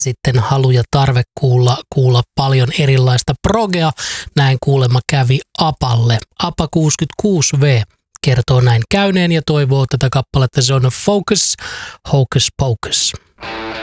sitten halu ja tarve kuulla paljon erilaista progea. Näin kuulemma kävi Apalle. Apa 66V kertoo näin käyneen ja toivoo tätä kappaletta. Se on Focus, Hocus Pocus.